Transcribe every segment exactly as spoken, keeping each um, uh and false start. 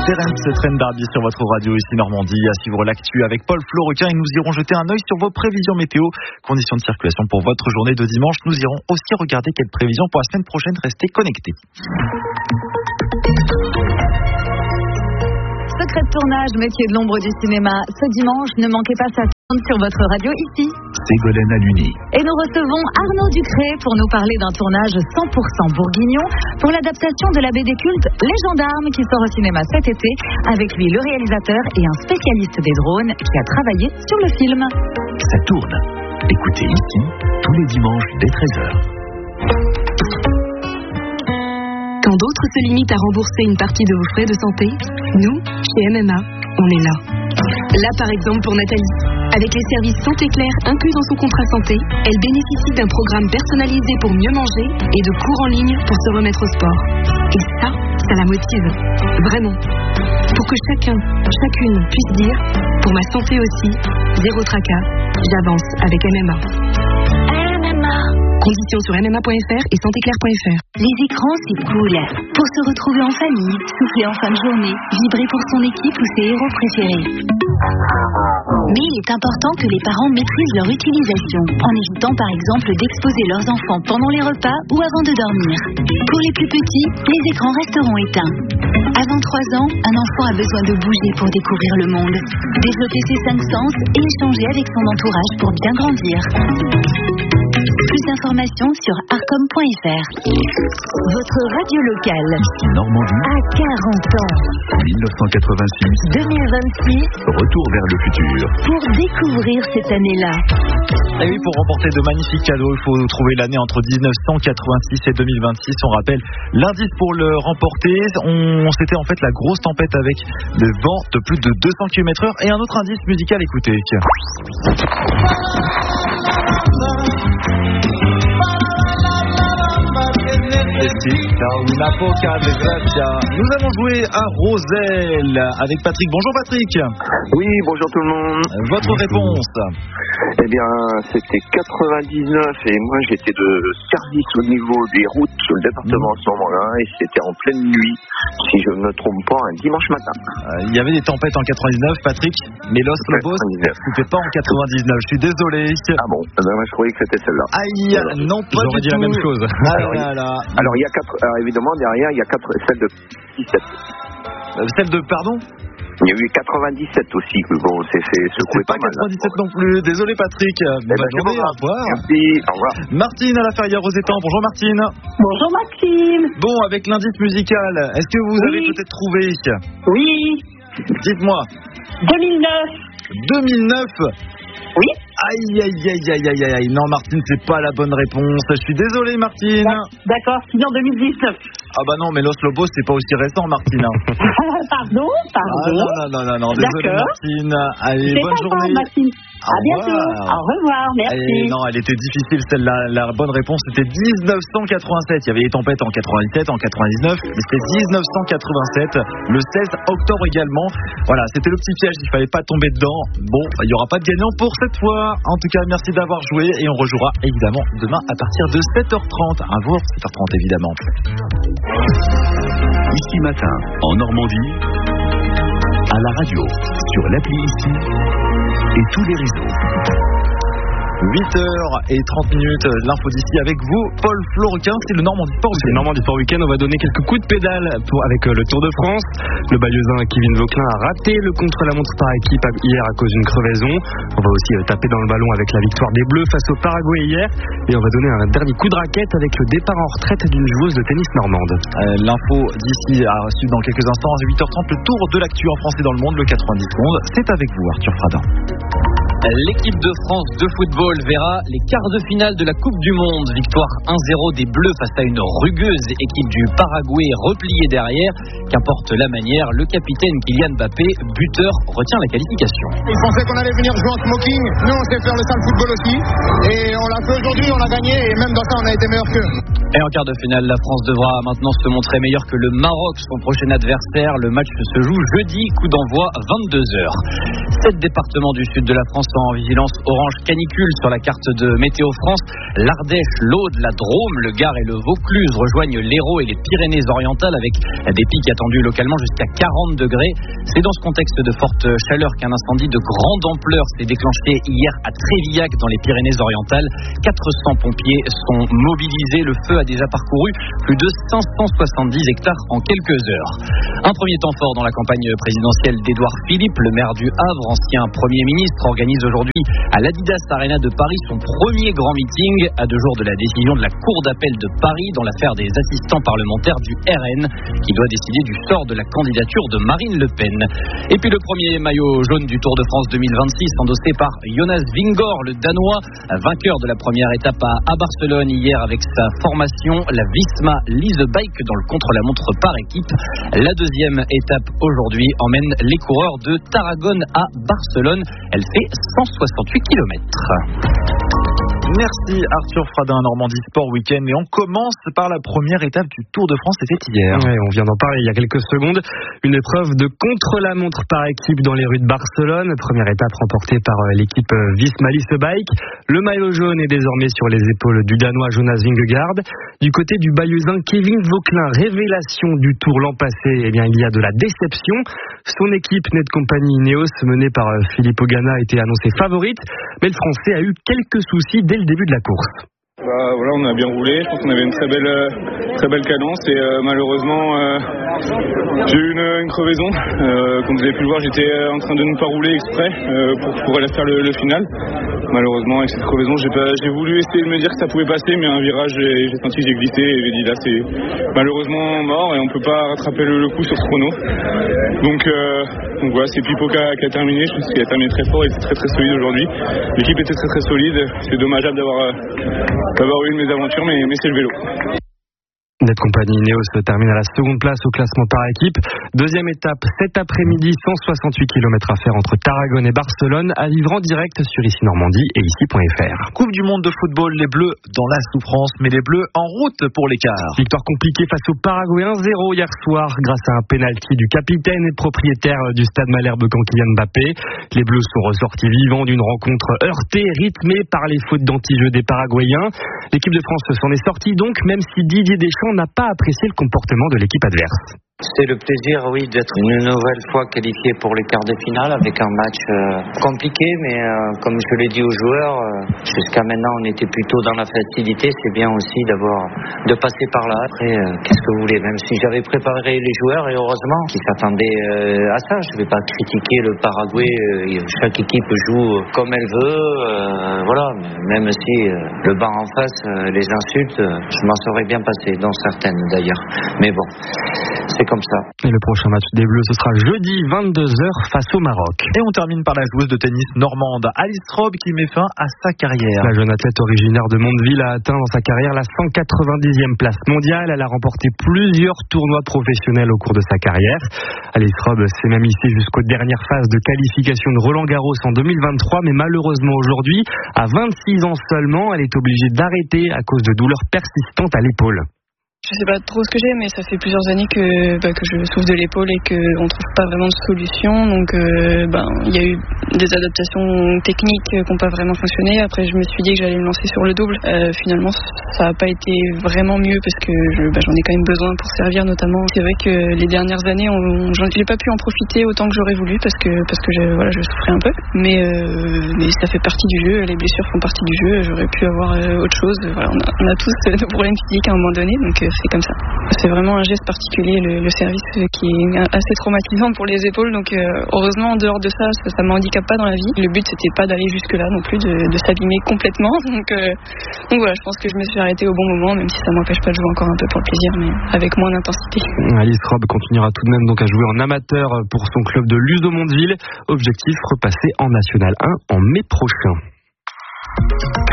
Terence Trent D'Arby sur votre radio ici Normandie. À suivre l'actu avec Paul Florequin et nous irons jeter un œil sur vos prévisions météo. Conditions de circulation pour votre journée de dimanche. Nous irons aussi regarder quelles prévisions pour la semaine prochaine. Restez connectés. Secret de tournage, métier de l'ombre du cinéma. Ce dimanche, ne manquez pas ça tourne sur votre radio ici. Ségolène Aluni. Et nous recevons Arnaud Ducré pour nous parler d'un tournage cent pour cent bourguignon pour l'adaptation de la B D culte Les Gendarmes qui sort au cinéma cet été. Avec lui, le réalisateur et un spécialiste des drones qui a travaillé sur le film. Ça tourne. Écoutez ici, tous les dimanches dès treize heures. Quand d'autres se limitent à rembourser une partie de vos frais de santé, nous, chez M M A, on est là. Là, par exemple, pour Nathalie. Avec les services Santé Claire inclus dans son contrat santé, elle bénéficie d'un programme personnalisé pour mieux manger et de cours en ligne pour se remettre au sport. Et ça, ça la motive. Vraiment. Pour que chacun, chacune puisse dire, pour ma santé aussi, zéro tracas, j'avance avec M M A. M M A. Conditions sur m m a point f r et santéclair point f r. Les écrans, c'est cool. Pour se retrouver en famille, souffler en fin de journée, vibrer pour son équipe ou ses héros préférés. Mais il est important que les parents maîtrisent leur utilisation, en évitant par exemple d'exposer leurs enfants pendant les repas ou avant de dormir. Pour les plus petits, les écrans resteront éteints. Avant trois ans, un enfant a besoin de bouger pour découvrir le monde, développer ses cinq sens et échanger avec son entourage pour bien grandir. Plus d'informations sur arcom point f r. Votre radio locale. Normandie. À quarante ans. dix-neuf cent quatre-vingt-six. deux mille vingt-six. Retour vers le futur. Pour découvrir cette année-là. Et oui, pour remporter de magnifiques cadeaux, il faut trouver l'année entre dix-neuf cent quatre-vingt-six et deux mille vingt-six. On rappelle l'indice pour le remporter. On, c'était en fait la grosse tempête avec des vents de plus de deux cents kilomètres heure. Et un autre indice musical, écoutez. Nous allons jouer à Roselle avec Patrick. Bonjour Patrick. Oui, bonjour tout le monde. Votre réponse? Eh bien, c'était quatre-vingt-dix-neuf et moi j'étais de service au niveau des routes sur le département à ce moment-là et c'était en pleine nuit, si je ne me trompe pas, un dimanche matin. Euh, il y avait des tempêtes en quatre-vingt-dix-neuf, Patrick, mais Los Lobos, c'était pas en quatre-vingt-dix-neuf. Je suis désolé. Ah bon? Eh ben, moi je croyais que c'était celle-là. Aïe, voilà. Non pas J'aurais du dit tout. la même chose. Alors, il, alors il y a quatre. Alors évidemment derrière il y a quatre. Celle de dix-sept. Euh, celle de pardon? Il y a eu quatre-vingt-dix-sept aussi. Bon, c'est c'est secoué pas, pas mal. quatre-vingt-dix-sept non plus. Désolé Patrick. Eh ben, Bonne journée. Au revoir. Merci. Au revoir. Martine à la Ferrière aux Étangs. Bonjour Martine. Bonjour Maxime. Bon, avec l'indice musical, est-ce que vous Oui. avez peut-être trouvé? Oui. Dites-moi. deux mille neuf. deux mille neuf. Oui. Aïe, aïe, aïe, aïe, aïe, aïe, aïe. Non, Martine, c'est pas la bonne réponse. Je suis désolé, Martine. D'accord, sinon deux mille dix-neuf. Ah bah non, mais Los Lobos, c'est pas aussi récent, Martine. Pardon, Ah pardon. non, non, non, non, non. Désolé, D'accord. Martine. Allez, C'est bonne sympa, journée. Maxime. Au À bientôt. revoir. Au revoir, merci. Et non, elle était difficile celle-là. La bonne réponse c'était dix-neuf cent quatre-vingt-sept. Il y avait les tempêtes en quatre-vingt-dix-sept, en quatre-vingt-dix-neuf, mais c'était dix-neuf cent quatre-vingt-sept, le seize octobre également. Voilà, c'était le petit piège, il fallait pas tomber dedans. Bon, il n'y aura pas de gagnant pour cette fois. En tout cas, merci d'avoir joué et on rejouera évidemment demain à partir de sept heures trente. Un jour, sept heures trente évidemment. Ici matin, en Normandie, à la radio, sur l'appli ici et tous les réseaux. huit heures trente minutes, l'info d'ici avec vous, Paul Florequin, c'est le Normandie Sport C'est le Normandie Sport Week-end. On va donner quelques coups de pédale pour, avec euh, le Tour de France. Le Bayeuxin Kevin Vauquelin a raté le contre-la-montre par équipe hier à cause d'une crevaison. On va aussi euh, taper dans le ballon avec la victoire des Bleus face au Paraguay hier. Et on va donner un dernier coup de raquette avec le départ en retraite d'une joueuse de tennis normande. Euh, l'info d'ici à suivre dans quelques instants à huit heures trente, le tour de l'actu en France et dans le monde, le quatre-vingt-dix secondes. C'est avec vous, Arthur Fradin. L'équipe de France de football verra les quarts de finale de la Coupe du Monde. Victoire un zéro des Bleus face à une rugueuse équipe du Paraguay repliée derrière. Qu'importe la manière, le capitaine Kylian Mbappé, buteur, retient la qualification. Ils pensaient qu'on allait venir jouer en smoking. Nous, on sait faire le sale football aussi. Et on l'a fait aujourd'hui, on a gagné. Et même dans ça, on a été meilleurs qu'eux. Et en quart de finale, la France devra maintenant se montrer meilleure que le Maroc, son prochain adversaire. Le match se joue jeudi, coup d'envoi vingt-deux heures. Sept départements du sud de la France sont en vigilance orange canicule sur la carte de Météo France. L'Ardèche, l'Aude, la Drôme, le Gard et le Vaucluse rejoignent l'Hérault et les Pyrénées-Orientales avec des pics attendus localement jusqu'à quarante degrés. C'est dans ce contexte de forte chaleur qu'un incendie de grande ampleur s'est déclenché hier à Trévillac dans les Pyrénées-Orientales. quatre cents pompiers sont mobilisés. Le feu a déjà parcouru plus de cinq cent soixante-dix hectares en quelques heures. Un premier temps fort dans la campagne présidentielle d'Édouard Philippe, le maire du Havre, ancien Premier ministre, organise aujourd'hui à l'Adidas Arena de Paris son premier grand meeting à deux jours de la décision de la Cour d'appel de Paris dans l'affaire des assistants parlementaires du R N qui doit décider du sort de la candidature de Marine Le Pen. Et puis le premier maillot jaune du Tour de France deux mille vingt-six endossé par Jonas Vingegaard, le Danois, vainqueur de la première étape à, à Barcelone hier avec sa formation, la Visma Lease Bike dans le contre-la-montre par équipe. La deuxième étape aujourd'hui emmène les coureurs de Tarragone à Barcelone. Elle fait cent soixante-huit kilomètres. Merci Arthur Fradin, Normandie Sport Week-end. Et on commence par la première étape du Tour de France, c'était hier. Ouais, on vient d'en parler il y a quelques secondes. Une épreuve de contre-la-montre par équipe dans les rues de Barcelone. Première étape remportée par l'équipe Visma Lease Bike. Le maillot jaune est désormais sur les épaules du Danois Jonas Vingegaard. Du côté du Bayeuxin Kevin Vauclin, révélation du Tour l'an passé, eh bien il y a de la déception. Son équipe Net Company Ineos, menée par Filippo Ganna, était annoncée favorite, mais le Français a eu quelques soucis dès le début de la course. Bah, voilà, on a bien roulé, je pense qu'on avait une très belle, euh, très belle cadence et euh, malheureusement euh, j'ai eu une, une crevaison. Euh, comme vous avez pu le voir, j'étais en train de ne pas rouler exprès euh, pour, pour aller faire le, le final. Malheureusement avec cette crevaison, j'ai, pas, j'ai voulu essayer de me dire que ça pouvait passer, mais un virage j'ai, j'ai senti que j'ai glissé et j'ai dit là c'est malheureusement mort et on peut pas rattraper le, le coup sur ce chrono. Donc, euh, donc voilà, c'est Pipo qui a, qui a terminé, je pense qu'il a terminé très fort, il était très très solide aujourd'hui. L'équipe était très très solide, c'est dommageable d'avoir... Euh, d'avoir eu une mésaventure, mais, mais c'est le vélo. Net Company Ineos termine à la seconde place au classement par équipe. Deuxième étape, cet après-midi, cent soixante-huit kilomètres à faire entre Tarragone et Barcelone, à vivre en direct sur Ici Normandie et ici point f r. Coupe du monde de football, les Bleus dans la souffrance, mais les Bleus en route pour l'écart. Victoire compliquée face au Paraguay un zéro hier soir, grâce à un pénalty du capitaine et propriétaire du stade Malherbe quand Kylian Mbappé. Les Bleus sont ressortis vivants d'une rencontre heurtée, rythmée par les fautes d'anti-jeu des Paraguayens. L'équipe de France s'en est sortie donc, même si Didier Deschamps n'a pas apprécié le comportement de l'équipe adverse. C'est le plaisir, oui, d'être une nouvelle fois qualifié pour les quarts de finale avec un match euh, compliqué, mais euh, comme je l'ai dit aux joueurs, euh, jusqu'à maintenant on était plutôt dans la facilité. C'est bien aussi d'avoir de passer par là. Après, euh, qu'est-ce que vous voulez, même si j'avais préparé les joueurs et heureusement qu'ils s'attendaient euh, à ça. Je ne vais pas critiquer le Paraguay. Euh, chaque équipe joue comme elle veut, euh, voilà. Même si euh, le banc en face euh, les insulte, euh, je m'en serais bien passé, dans certaines d'ailleurs. Mais bon, c'est comme ça. Et le prochain match des Bleus, ce sera jeudi vingt-deux heures face au Maroc. Et on termine par la joueuse de tennis normande, Alice Robb, qui met fin à sa carrière. La jeune athlète originaire de Mondeville a atteint dans sa carrière la cent quatre-vingt-dixième place mondiale. Elle a remporté plusieurs tournois professionnels au cours de sa carrière. Alice Robb s'est même hissée jusqu'aux dernières phases de qualification de Roland Garros en deux mille vingt-trois, mais malheureusement aujourd'hui, à vingt-six ans seulement, elle est obligée d'arrêter à cause de douleurs persistantes à l'épaule. Je sais pas trop ce que j'ai, mais ça fait plusieurs années que, bah, que je souffre de l'épaule et qu'on trouve pas vraiment de solution. Donc, euh, ben, il y a eu des adaptations techniques qui n'ont pas vraiment fonctionné. Après, je me suis dit que j'allais me lancer sur le double. Euh, finalement, ça n'a pas été vraiment mieux parce que je, bah, j'en ai quand même besoin pour servir notamment. C'est vrai que les dernières années, on, j'en, j'ai pas pu en profiter autant que j'aurais voulu parce que, parce que je, voilà, je souffrais un peu. Mais, euh, mais ça fait partie du jeu. Les blessures font partie du jeu. J'aurais pu avoir euh, autre chose. Voilà, on a, on a tous nos problèmes physiques à un moment donné. Donc, euh, c'est comme ça. C'est vraiment un geste particulier, le, le service, qui est assez traumatisant pour les épaules. Donc euh, heureusement, en dehors de ça, ça, ça m'handicape pas dans la vie. Le but, c'était pas d'aller jusque là non plus, de, de s'abîmer complètement. Donc, euh, donc voilà, je pense que je me suis arrêtée au bon moment, même si ça m'empêche pas de jouer encore un peu pour le plaisir, mais avec moins d'intensité. Alice Robb continuera tout de même donc à jouer en amateur pour son club de Luzo Mondeville. Objectif, repasser en National un en mai prochain.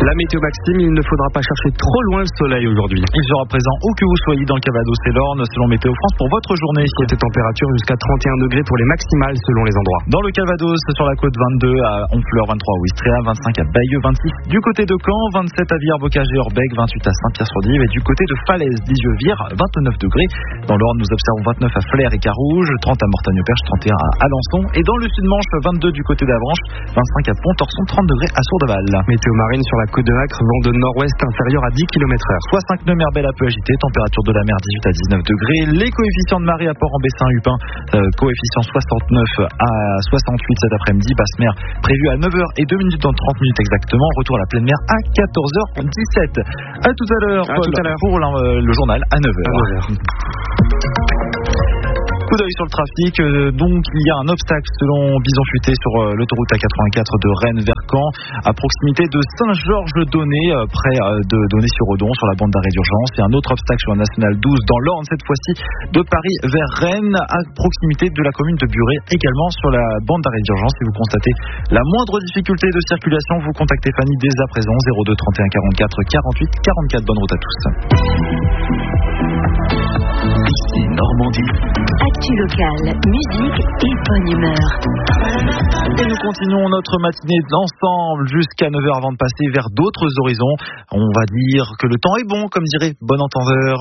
La météo Maxime, il ne faudra pas chercher trop loin le soleil aujourd'hui. Il sera présent où que vous soyez dans le Calvados et l'Orne selon Météo France pour votre journée. Côté température jusqu'à trente et un degrés pour les maximales selon les endroits. Dans le Calvados, sur la côte vingt-deux à Honfleur, vingt-trois à Ouistreham, vingt-cinq à Bayeux, vingt-six du côté de Caen, vingt-sept à Villers, Bocage et Orbec, vingt-huit à Saint-Pierre-sur-Dive et du côté de Falaise, Lisieux-Vire, vingt-neuf degrés. Dans l'Orne, nous observons vingt-neuf à Flers et Carouge, trente à Mortagne-au-Perche, trente et un à Alençon et dans le Sud-Manche, vingt-deux du côté d'Avranches, vingt-cinq à Pont-Orson, trente degrés à Sourdeval. Météo marine sur la côte de Acre, vent de nord-ouest inférieur à dix kilomètres heure. soixante-neuf Merbel à peu agité, température de la mer dix-huit à dix-neuf degrés. Les coefficients de marée à Port-en-Bessin, Hupin, euh, coefficient soixante-neuf à soixante-huit cet après-midi. Basse mer prévue à neuf heures et deux minutes dans trente minutes exactement. Retour à la pleine mer à quatorze heures dix-sept. À tout à l'heure, à Paul, tout à l'heure. pour le, le journal à neuf heures. À neuf heures. Coup d'œil sur le trafic, donc il y a un obstacle selon Bison Futé sur l'autoroute A quatre-vingt-quatre de Rennes vers Caen, à proximité de Saint-Georges-d'Aunay, près de Donnay-sur-Odon, sur la bande d'arrêt d'urgence. Il y a un autre obstacle sur la nationale douze dans l'Orne, cette fois-ci de Paris vers Rennes, à proximité de la commune de Buret, également sur la bande d'arrêt d'urgence. Si vous constatez la moindre difficulté de circulation, vous contactez Fanny dès à présent, zéro deux trente et un quarante-quatre quarante-huit quarante-quatre. Bonne route à tous. Ici Normandie. Actu locale, musique et bonne humeur. Et nous continuons notre matinée ensemble jusqu'à neuf heures avant de passer vers d'autres horizons. On va dire que le temps est bon, comme dirait bon entendeur.